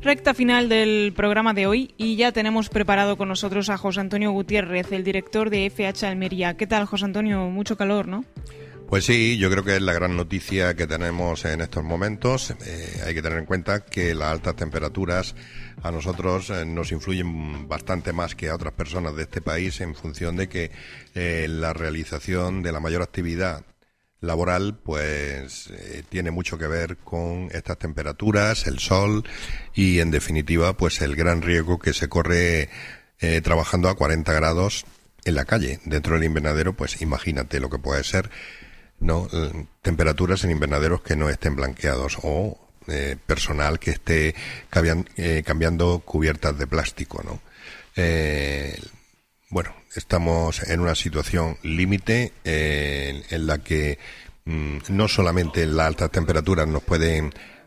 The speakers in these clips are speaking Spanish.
Recta final del programa de hoy y ya tenemos preparado con nosotros a José Antonio Gutiérrez, el director de FH Almería. ¿Qué tal, José Antonio? Mucho calor, ¿no? Pues sí, yo creo que es la gran noticia que tenemos en estos momentos. Hay que tener en cuenta que las altas temperaturas a nosotros nos influyen bastante más que a otras personas de este país en función de que la realización de la mayor actividad laboral pues tiene mucho que ver con estas temperaturas, el sol y en definitiva pues el gran riesgo que se corre trabajando a 40 grados en la calle. Dentro del invernadero pues imagínate lo que puede ser, ¿no? Temperaturas en invernaderos que no estén blanqueados o personal que esté cambiando cubiertas de plástico, ¿no? Bueno, estamos en una situación límite en la que no solamente las altas temperaturas nos pueden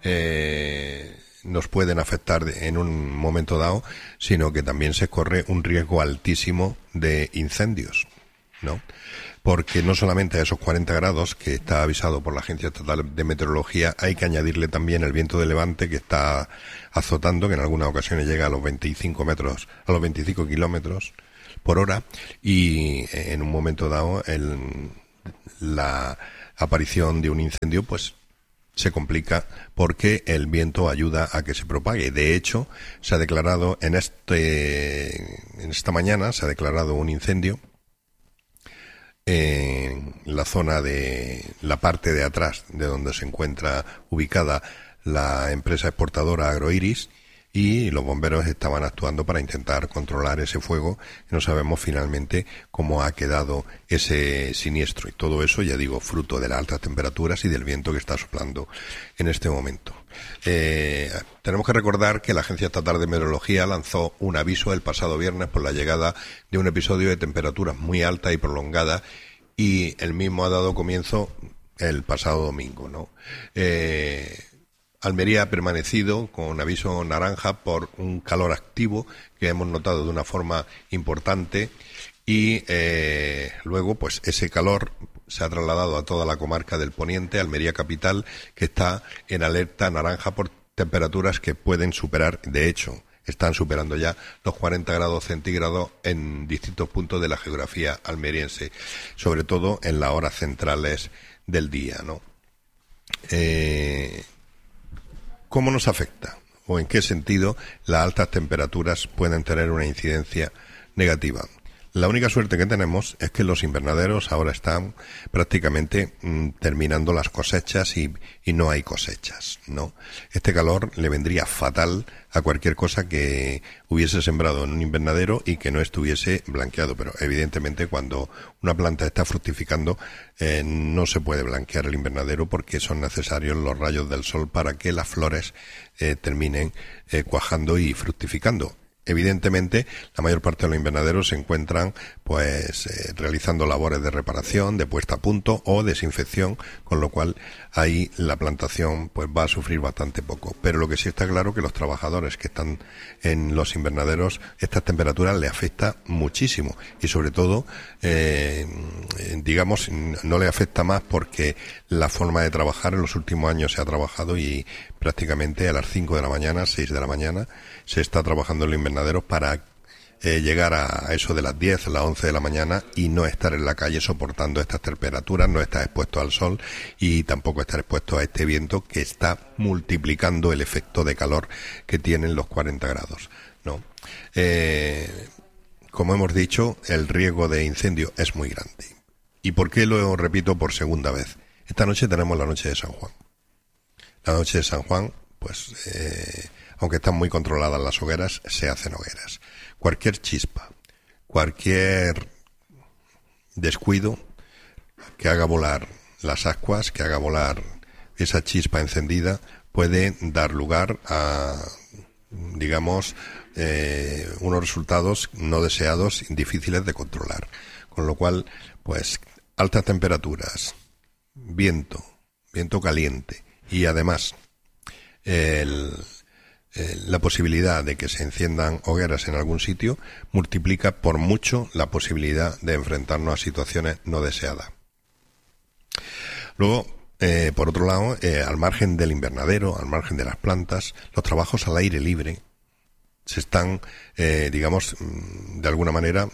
afectar en un momento dado, sino que también se corre un riesgo altísimo de incendios, ¿no? Porque no solamente a esos 40 grados que está avisado por la Agencia Estatal de Meteorología, hay que añadirle también el viento de levante que está azotando, que en algunas ocasiones llega a los 25 kilómetros por hora, y en un momento dado la aparición de un incendio pues se complica porque el viento ayuda a que se propague. De hecho, se ha declarado en esta mañana se ha declarado un incendio en la zona de la parte de atrás de donde se encuentra ubicada la empresa exportadora Agroiris, y los bomberos estaban actuando para intentar controlar ese fuego. No sabemos finalmente cómo ha quedado ese siniestro, y todo eso, ya digo, fruto de las altas temperaturas y del viento que está soplando en este momento. Tenemos que recordar que la Agencia Estatal de Meteorología lanzó un aviso el pasado viernes por la llegada de un episodio de temperaturas muy alta y prolongada, y el mismo ha dado comienzo el pasado domingo, ¿no? Almería ha permanecido con aviso naranja por un calor activo que hemos notado de una forma importante, y luego pues ese calor se ha trasladado a toda la comarca del Poniente, Almería capital, que está en alerta naranja por temperaturas que pueden superar, de hecho, están superando ya los 40 grados centígrados en distintos puntos de la geografía almeriense, sobre todo en las horas centrales del día, ¿no? ¿Cómo nos afecta o en qué sentido las altas temperaturas pueden tener una incidencia negativa? La única suerte que tenemos es que los invernaderos ahora están prácticamente terminando las cosechas y no hay cosechas, ¿no? Este calor le vendría fatal a cualquier cosa que hubiese sembrado en un invernadero y que no estuviese blanqueado, pero evidentemente cuando una planta está fructificando no se puede blanquear el invernadero porque son necesarios los rayos del sol para que las flores terminen cuajando y fructificando. Evidentemente, la mayor parte de los invernaderos se encuentran pues realizando labores de reparación, de puesta a punto o desinfección, con lo cual ahí la plantación pues va a sufrir bastante poco. Pero lo que sí está claro que los trabajadores que están en los invernaderos, estas temperaturas les afecta muchísimo, y sobre todo digamos no le afecta más porque la forma de trabajar en los últimos años se ha trabajado, y prácticamente a las 5 de la mañana, 6 de la mañana se está trabajando en los invernaderos para llegar a eso de las 10, las 11 de la mañana y no estar en la calle soportando estas temperaturas, no estar expuesto al sol y tampoco estar expuesto a este viento que está multiplicando el efecto de calor que tienen los 40 grados, ¿no? Como hemos dicho, el riesgo de incendio es muy grande. ¿Y por qué lo repito por segunda vez? Esta noche tenemos la noche de San Juan. La noche de San Juan, pues, aunque están muy controladas las hogueras, se hacen hogueras. Cualquier chispa, cualquier descuido que haga volar las ascuas, que haga volar esa chispa encendida, puede dar lugar a, digamos, unos resultados no deseados, difíciles de controlar. Con lo cual, pues, altas temperaturas, viento caliente, y además la posibilidad de que se enciendan hogueras en algún sitio multiplica por mucho la posibilidad de enfrentarnos a situaciones no deseadas. Luego, por otro lado, al margen del invernadero, al margen de las plantas, los trabajos al aire libre se están, digamos, de alguna manera,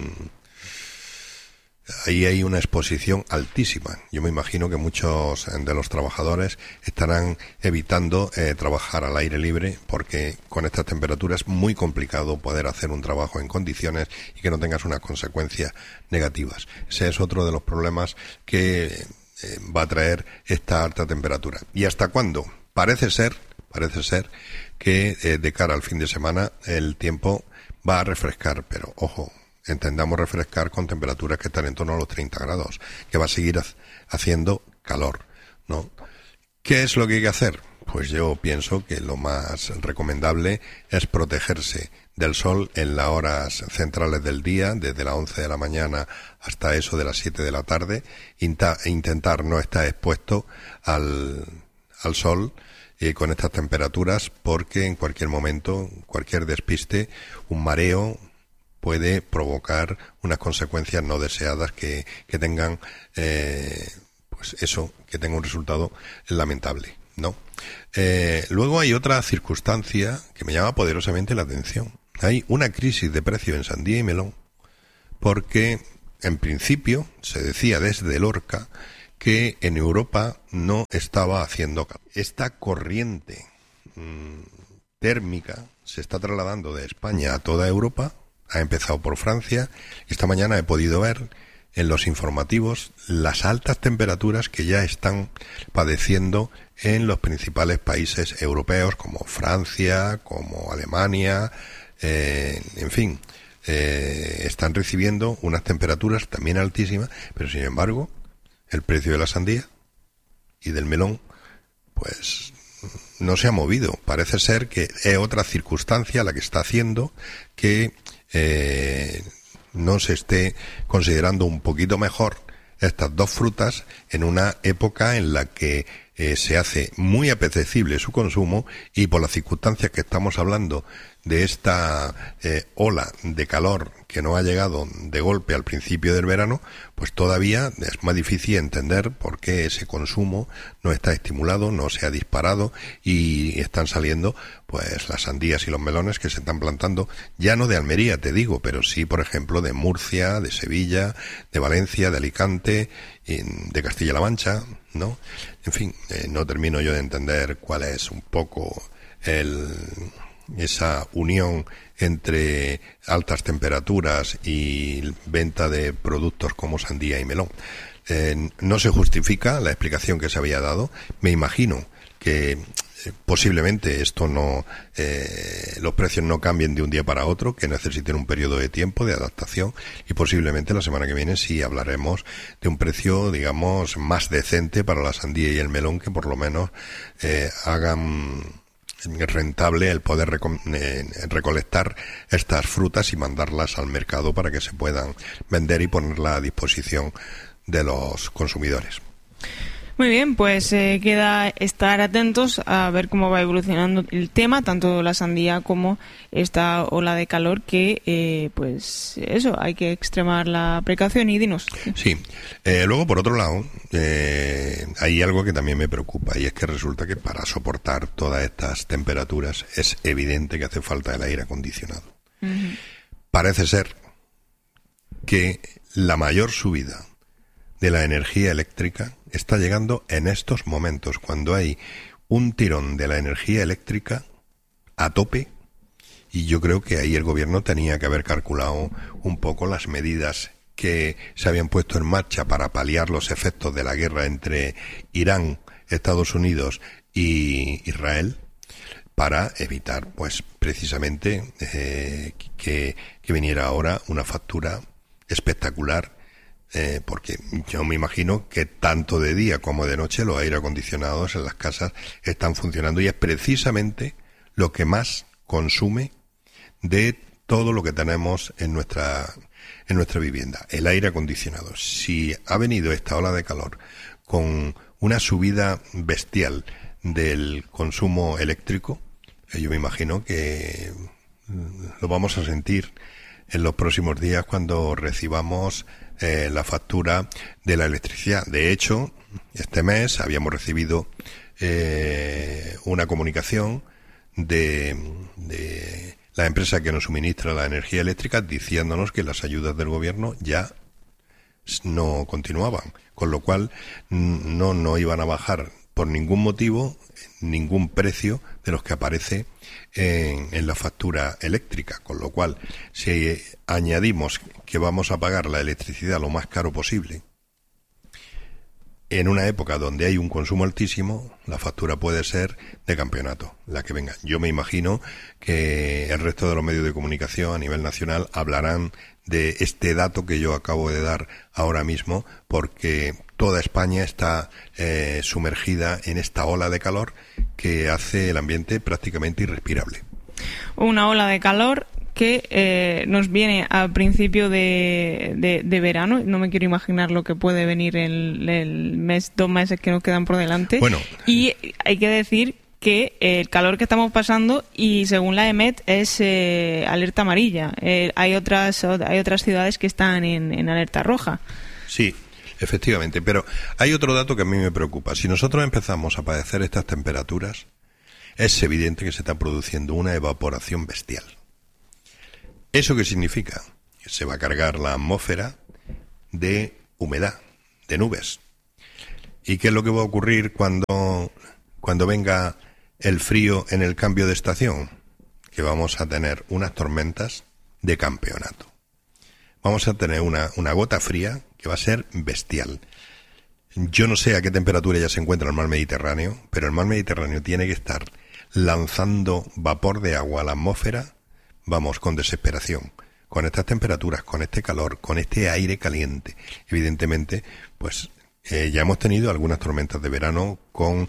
ahí hay una exposición altísima. Yo me imagino que muchos de los trabajadores estarán evitando trabajar al aire libre, porque con estas temperaturas es muy complicado poder hacer un trabajo en condiciones y que no tengas unas consecuencias negativas. Ese es otro de los problemas que va a traer esta alta temperatura. ¿Y hasta cuándo? Parece ser que de cara al fin de semana el tiempo va a refrescar, pero ojo, entendamos refrescar con temperaturas que están en torno a los 30 grados, que va a seguir haciendo calor, ¿no? ¿Qué es lo que hay que hacer? Pues yo pienso que lo más recomendable es protegerse del sol en las horas centrales del día, desde las 11 de la mañana hasta eso de las 7 de la tarde, e intentar no estar expuesto al sol con estas temperaturas, porque en cualquier momento, cualquier despiste, un mareo puede provocar unas consecuencias no deseadas que tengan, pues eso, que tenga un resultado lamentable, ¿no? Luego hay otra circunstancia que me llama poderosamente la atención. Hay una crisis de precio en sandía y melón, porque en principio se decía desde Lorca que en Europa no estaba haciendo calor. Esta corriente térmica se está trasladando de España a toda Europa. Ha empezado por Francia y esta mañana he podido ver en los informativos las altas temperaturas que ya están padeciendo en los principales países europeos, como Francia, como Alemania, en fin, están recibiendo unas temperaturas también altísimas, pero sin embargo el precio de la sandía y del melón pues no se ha movido. Parece ser que es otra circunstancia la que está haciendo que no se esté considerando un poquito mejor estas dos frutas en una época en la que se hace muy apetecible su consumo, y por las circunstancias que estamos hablando de esta ola de calor que no ha llegado de golpe al principio del verano, pues todavía es más difícil entender por qué ese consumo no está estimulado, no se ha disparado, y están saliendo pues las sandías y los melones que se están plantando, ya no de Almería, te digo, pero sí, por ejemplo, de Murcia, de Sevilla, de Valencia, de Alicante, de Castilla-La Mancha, ¿no? En fin, no termino yo de entender cuál es un poco esa unión entre altas temperaturas y venta de productos como sandía y melón. No se justifica la explicación que se había dado. Me imagino que posiblemente esto no, los precios no cambien de un día para otro, que necesiten un periodo de tiempo de adaptación, y posiblemente la semana que viene sí hablaremos de un precio, digamos, más decente para la sandía y el melón, que por lo menos hagan rentable el poder recolectar estas frutas y mandarlas al mercado para que se puedan vender y ponerlas a disposición de los consumidores. Muy bien, pues queda estar atentos a ver cómo va evolucionando el tema, tanto la sandía como esta ola de calor, que pues eso, hay que extremar la precaución. Y dinos. Sí, luego por otro lado hay algo que también me preocupa, y es que resulta que para soportar todas estas temperaturas es evidente que hace falta el aire acondicionado. Uh-huh. Parece ser que la mayor subida de la energía eléctrica está llegando en estos momentos, cuando hay un tirón de la energía eléctrica a tope, y yo creo que ahí el gobierno tenía que haber calculado un poco las medidas que se habían puesto en marcha para paliar los efectos de la guerra entre Irán, Estados Unidos y Israel, para evitar, pues, precisamente que viniera ahora una factura espectacular. Porque yo me imagino que tanto de día como de noche los aire acondicionados en las casas están funcionando, y es precisamente lo que más consume de todo lo que tenemos en nuestra vivienda, el aire acondicionado. Si ha venido esta ola de calor con una subida bestial del consumo eléctrico, yo me imagino que lo vamos a sentir en los próximos días cuando recibamos la factura de la electricidad. De hecho, este mes habíamos recibido una comunicación de la empresa que nos suministra la energía eléctrica diciéndonos que las ayudas del gobierno ya no continuaban, con lo cual no iban a bajar por ningún motivo ningún precio de los que aparece en la factura eléctrica, con lo cual si añadimos que vamos a pagar la electricidad lo más caro posible en una época donde hay un consumo altísimo, la factura puede ser de campeonato, la que venga. Yo me imagino que el resto de los medios de comunicación a nivel nacional hablarán de este dato que yo acabo de dar ahora mismo, porque toda España está sumergida en esta ola de calor que hace el ambiente prácticamente irrespirable. Una ola de calor que nos viene a principio de verano. No me quiero imaginar lo que puede venir en el mes, 2 meses que nos quedan por delante. Bueno, y hay que decir que el calor que estamos pasando, y según la EMET, es alerta amarilla. Hay otras ciudades que están en alerta roja. Sí, efectivamente, pero hay otro dato que a mí me preocupa. Si nosotros empezamos a padecer estas temperaturas, es evidente que se está produciendo una evaporación bestial. ¿Eso qué significa? Que se va a cargar la atmósfera de humedad, de nubes. ¿Y qué es lo que va a ocurrir cuando venga el frío en el cambio de estación? Que vamos a tener unas tormentas de campeonato. Vamos a tener una gota fría que va a ser bestial. Yo no sé a qué temperatura ya se encuentra el mar Mediterráneo, pero el mar Mediterráneo tiene que estar lanzando vapor de agua a la atmósfera, vamos, con desesperación. Con estas temperaturas, con este calor, con este aire caliente. Evidentemente, pues ya hemos tenido algunas tormentas de verano con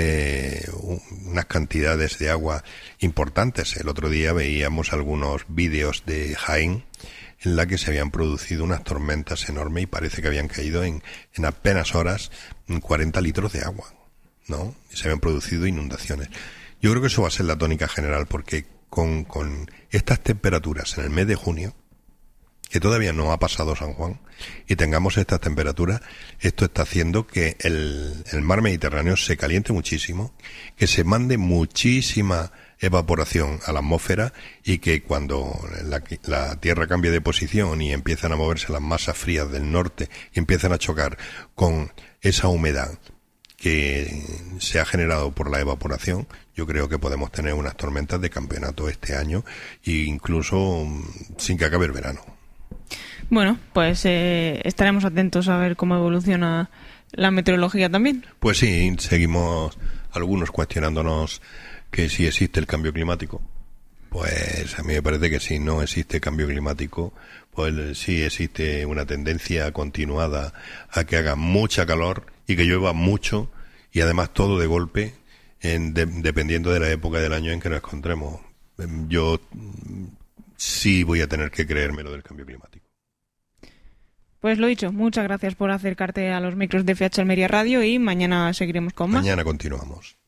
unas cantidades de agua importantes. El otro día veíamos algunos vídeos de Jaén en la que se habían producido unas tormentas enormes y parece que habían caído en apenas horas 40 litros de agua, ¿no? Y se habían producido inundaciones. Yo creo que eso va a ser la tónica general, porque con estas temperaturas en el mes de junio, que todavía no ha pasado San Juan, y tengamos estas temperaturas, esto está haciendo que el mar Mediterráneo se caliente muchísimo, que se mande muchísima evaporación a la atmósfera, y que cuando la Tierra cambie de posición y empiezan a moverse las masas frías del norte y empiezan a chocar con esa humedad que se ha generado por la evaporación, yo creo que podemos tener unas tormentas de campeonato este año, e incluso sin que acabe el verano. Bueno, pues estaremos atentos a ver cómo evoluciona la meteorología también. Pues sí, seguimos algunos cuestionándonos que si existe el cambio climático. Pues a mí me parece que si no existe cambio climático, pues sí existe una tendencia continuada a que haga mucha calor y que llueva mucho, y además todo de golpe, dependiendo de la época del año en que nos encontremos. Yo sí voy a tener que creerme lo del cambio climático. Pues lo dicho, muchas gracias por acercarte a los micros de FH Almería Radio, y mañana seguiremos con más. Mañana continuamos.